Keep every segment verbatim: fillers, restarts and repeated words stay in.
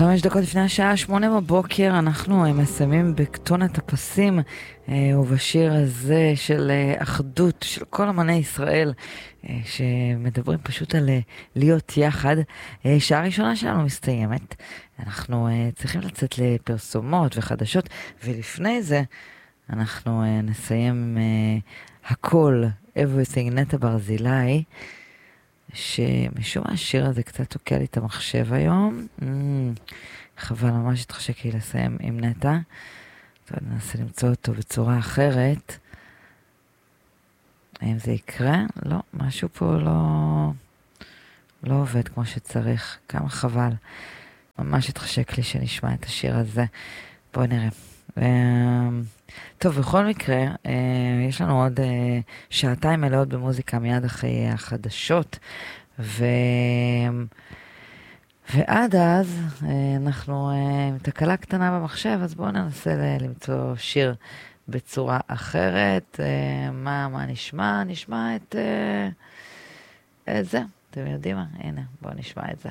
חמש דקות לפני השעה שמונה בבוקר אנחנו מסיימים בכתונת הפסים ובשיר הזה של אחדות של כל אמני ישראל שמדברים פשוט על להיות יחד. שעה ראשונה שלנו מסתיימת, אנחנו צריכים לצאת לפרסומות וחדשות, ולפני זה אנחנו נסיים הכל Everything נטע ברזילי, שמשום מה השיר הזה קצת תוקע לי את המחשב היום. mm, חבל, ממש התחשק לי לסיים עם נטע. טוב, ננסה למצוא אותו בצורה אחרת. האם זה יקרה? לא, משהו פה לא לא עובד כמו שצריך. כמה חבל. ממש התחשק לי שנשמע את השיר הזה. בואו נראה. טוב, בכל מקרה, יש לנו עוד שעתיים מלאות במוזיקה מיד אחרי החדשות, ו... ועד אז אנחנו עם תקלה קטנה במחשב, אז בואו ננסה למצוא שיר בצורה אחרת. מה, מה נשמע? נשמע את, את זה. אתם יודעים מה? הנה, בואו נשמע את זה.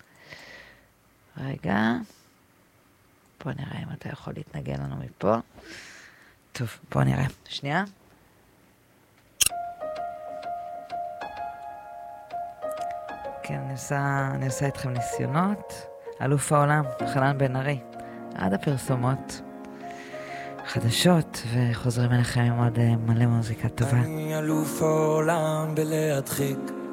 רגע. בוא נראה אם אתה יכול להתנגן לנו מפה. טוב, בוא נראה. שנייה. כן, אני עושה, אני עושה איתכם ניסיונות. אלוף העולם, חנן בן ארי. עד הפרסומות. חדשות, וחוזרים אליכם עם עוד מלא מוזיקה טובה. אני אלוף העולם בלהדחיק.